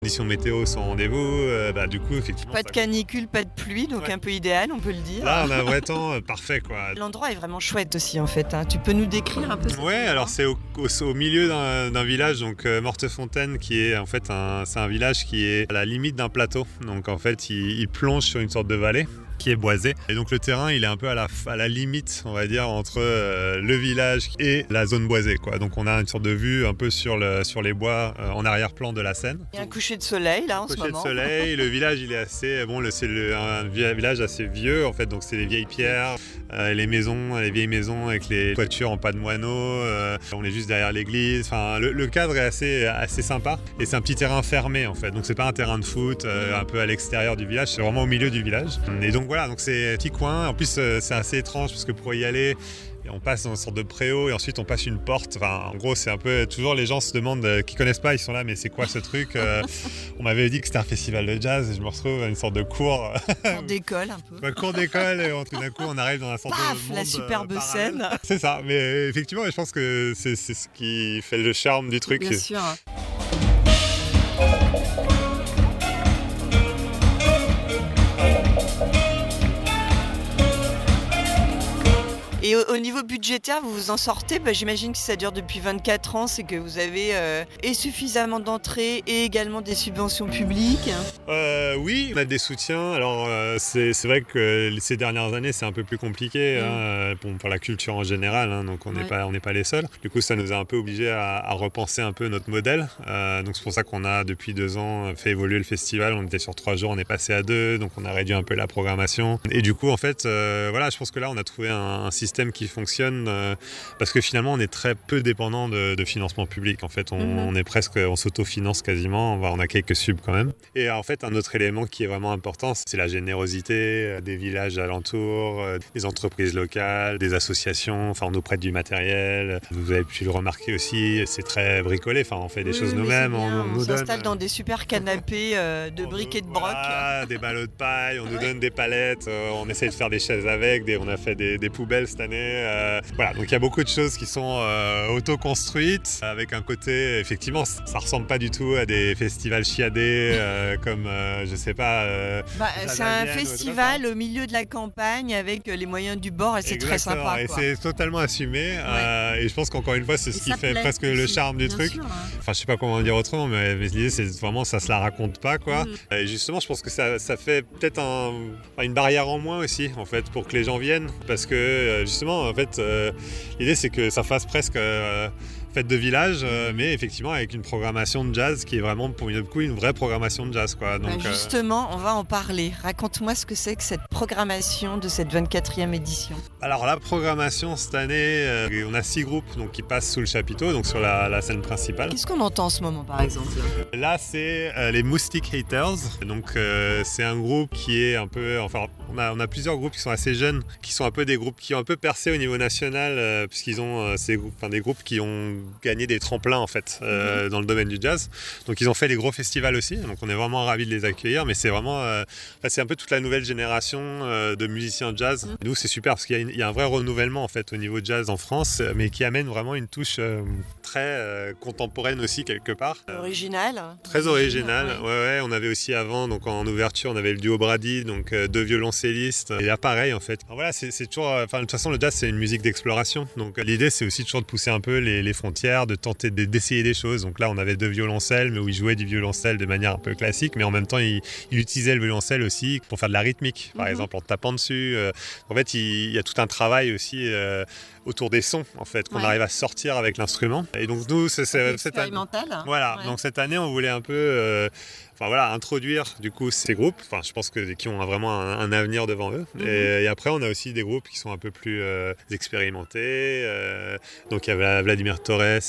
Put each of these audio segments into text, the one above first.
conditions météo sont au rendez-vous, du coup, effectivement... Pas de canicule, pas de pluie, donc un peu idéal, on peut le dire. Là, on a un vrai temps parfait, quoi. L'endroit est vraiment chouette aussi, en fait. Tu peux nous décrire un peu ça? Ouais, alors c'est au milieu d'un village, donc Mortefontaine, qui est en fait c'est un village qui est à la limite d'un plateau. Donc en fait, il plonge sur une sorte de vallée qui est boisée. Et donc le terrain, il est un peu à la limite, on va dire, entre le village et la zone boisée, quoi. Donc on a une sorte de vue un peu sur les bois en arrière-plan de la Seine. Il y a un coucher de soleil là en ce moment. Coucher de soleil, le village il est assez un village assez vieux en fait, donc c'est des vieilles pierres, les vieilles maisons avec les toitures en pas de moineaux, on est juste derrière l'église. Enfin, le cadre est assez sympa et c'est un petit terrain fermé en fait, donc c'est pas un terrain de foot un peu à l'extérieur du village, c'est vraiment au milieu du village. Et donc voilà, donc c'est un petit coin. En plus c'est assez étrange parce que pour y aller, on passe dans une sorte de préau et ensuite on passe une porte. Enfin, en gros, c'est un peu... Toujours les gens se demandent, qui connaissent pas, ils sont là, mais c'est quoi ce truc? On m'avait dit que c'était un festival de jazz et je me retrouve à une sorte de cours... Cours d'école un peu. Cours d'école et tout d'un coup on arrive dans un sorte de monde la superbe scène. C'est ça, mais effectivement, je pense que c'est ce qui fait le charme du truc. Bien sûr. Et au niveau budgétaire, vous vous en sortez? J'imagine que si ça dure depuis 24 ans, c'est que vous avez et suffisamment d'entrées et également des subventions publiques. Oui, on a des soutiens. Alors c'est vrai que ces dernières années, c'est un peu plus compliqué pour la culture en général, donc on n'est pas les seuls. Du coup, ça nous a un peu obligés à repenser un peu notre modèle. Donc c'est pour ça qu'on a depuis 2 ans fait évoluer le festival. On était sur 3 jours, on est passé à 2, donc on a réduit un peu la programmation. Et du coup, en fait, je pense que là, on a trouvé un système qui fonctionne parce que finalement on est très peu dépendant de financement public. En fait, on s'autofinance quasiment, on a quelques subs quand même. Et en fait, un autre élément qui est vraiment important, c'est la générosité des villages alentours, des entreprises locales, des associations. Enfin, on nous prête du matériel. Vous avez pu le remarquer aussi, c'est très bricolé. Enfin, on fait des choses nous-mêmes. On s'installe dans des super canapés de briques et de broc. Des ballots de paille, on nous donne des palettes, on essaie de faire des chaises avec, on a fait des poubelles cette année. Donc il y a beaucoup de choses qui sont auto-construites, avec un côté, effectivement, ça ressemble pas du tout à des festivals chiadés comme, je sais pas... c'est un festival au milieu de la campagne avec les moyens du bord et c'est très sympa. Et c'est totalement assumé et je pense qu'encore une fois, c'est ce qui fait presque le charme du truc. Sûr, Enfin, je sais pas comment dire autrement, mais l'idée, c'est vraiment, ça se la raconte pas, quoi. Et justement, je pense que ça fait peut-être une barrière en moins aussi, en fait, pour que les gens viennent, parce que justement, en fait, l'idée c'est que ça fasse presque fête de village, mais effectivement avec une programmation de jazz qui est vraiment pour une vraie programmation de jazz, quoi. Donc, justement, on va en parler. Raconte-moi ce que c'est que cette programmation de cette 24e édition. Alors la programmation cette année, on a 6 groupes qui passent sous le chapiteau, donc sur la scène principale. Qu'est-ce qu'on entend en ce moment par exemple? Là c'est les Moustic Haters, donc c'est un groupe qui est un peu, on a plusieurs groupes qui sont assez jeunes, qui sont un peu des groupes qui ont un peu percé au niveau national, puisqu'ils ont des groupes qui ont gagné des tremplins en fait dans le domaine du jazz. Donc ils ont fait les gros festivals aussi, donc on est vraiment ravis de les accueillir, mais c'est vraiment c'est un peu toute la nouvelle génération de musiciens jazz. Nous c'est super parce qu'il y a un vrai renouvellement en fait au niveau jazz en France, mais qui amène vraiment une touche très contemporaine aussi quelque part. Original. Très original. Ouais, on avait aussi avant, donc en ouverture, on avait le duo Brady, donc 2 violoncellistes. Et là pareil en fait. Alors voilà, c'est toujours, de toute façon le jazz c'est une musique d'exploration. Donc l'idée c'est aussi toujours de pousser un peu les frontières, de tenter d'essayer des choses. Donc là on avait 2 violoncelles, mais où ils jouaient du violoncelle de manière un peu classique, mais en même temps il utilisait le violoncelle aussi pour faire de la rythmique, par exemple en tapant dessus. En fait il y a tout un travail aussi autour des sons en fait qu'on arrive à sortir avec l'instrument. Et donc nous c'est expérimental. Voilà, donc cette année on voulait un peu introduire du coup ces groupes, je pense qui ont vraiment un avenir devant eux. Et après on a aussi des groupes qui sont un peu plus expérimentés. Donc il y avait Vladimir Torres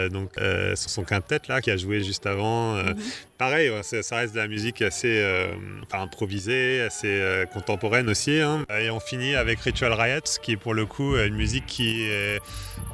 sur son quintet là qui a joué juste avant. Pareil, ça reste de la musique assez improvisée, assez contemporaine aussi. Et on finit avec Ritual Riot, qui est pour le coup une musique qui est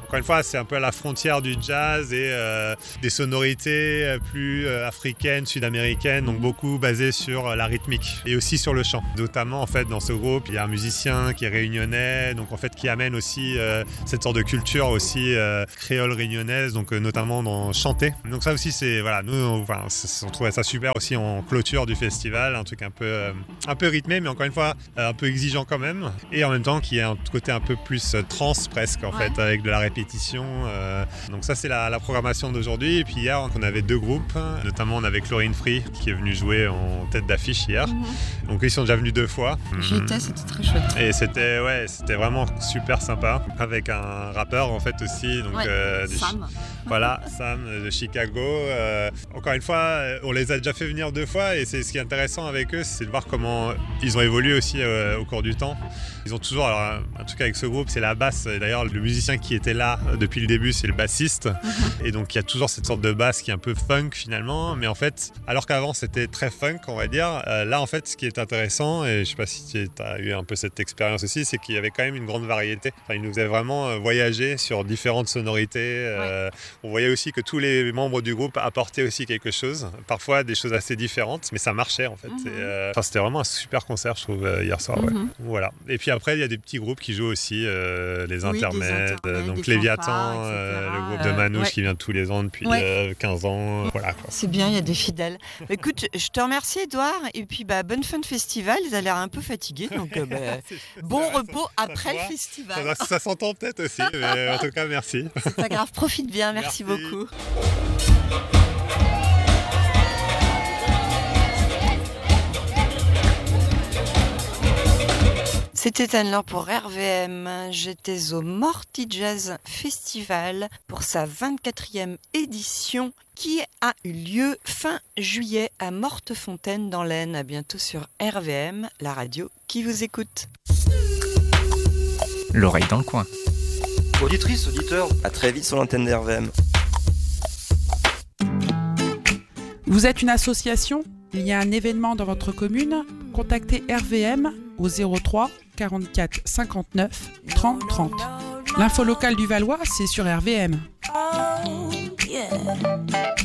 Encore une fois, c'est un peu à la frontière du jazz et des sonorités plus africaines, sud-américaines, donc beaucoup basées sur la rythmique et aussi sur le chant. Notamment, en fait, dans ce groupe, il y a un musicien qui est réunionnais, donc en fait, qui amène aussi cette sorte de culture aussi créole réunionnaise, donc notamment dans chanter. Donc ça aussi, c'est voilà, nous, on trouvait ça super aussi en clôture du festival, un truc un peu rythmé, mais encore une fois, un peu exigeant quand même, et en même temps qui est un côté un peu plus trance presque en fait, avec de la répétition. Donc ça, c'est la programmation d'aujourd'hui. Et puis hier, on avait 2 groupes, notamment on avait Chlorine Free qui est venu jouer en tête d'affiche hier. Donc ils sont déjà venus 2 fois. J'y étais, c'était très chouette. Et c'était vraiment super sympa, avec un rappeur en fait aussi, donc Sam. Voilà, Sam de Chicago. Encore une fois, on les a déjà fait venir 2 fois, et c'est ce qui est intéressant avec eux, c'est de voir comment ils ont évolué aussi au cours du temps. Ils ont toujours, alors un truc avec ce groupe, c'est la basse. Et d'ailleurs, le musicien qui était là depuis le début, c'est le bassiste. Et donc il y a toujours cette sorte de basse qui est un peu funk finalement, mais en fait, alors qu'avant c'était très funk, on va dire, là en fait, ce qui est intéressant, et je sais pas si tu as eu un peu cette expérience aussi, c'est qu'il y avait quand même une grande variété. Enfin, ils nous faisaient vraiment voyager sur différentes sonorités. On voyait aussi que tous les membres du groupe apportaient aussi quelque chose, parfois des choses assez différentes, mais ça marchait en fait. C'était vraiment un super concert, je trouve, hier soir. Voilà. Et puis après, il y a des petits groupes qui jouent aussi les intermèdes, donc Léviathan, le groupe de Manouche qui vient tous les ans depuis 15 ans. Voilà, quoi. C'est bien, il y a des fidèles. Écoute, je te remercie Edouard, et puis bonne fin de festival. Ils ont l'air un peu fatigués, donc bon repos après le festival. Ça s'entend peut-être aussi, mais en tout cas, merci. C'est pas grave, profite bien, merci beaucoup. C'était Anne-Laure pour RVM. J'étais au Morty Jazz Festival pour sa 24e édition qui a eu lieu fin juillet à Mortefontaine dans l'Aisne. À bientôt sur RVM, la radio qui vous écoute. L'oreille dans le coin. Auditrice, auditeur, à très vite sur l'antenne d'RVM. Vous êtes une association ? Il y a un événement dans votre commune ? Contactez RVM au 03 44 59 30 30. L'info locale du Valois, c'est sur RVM.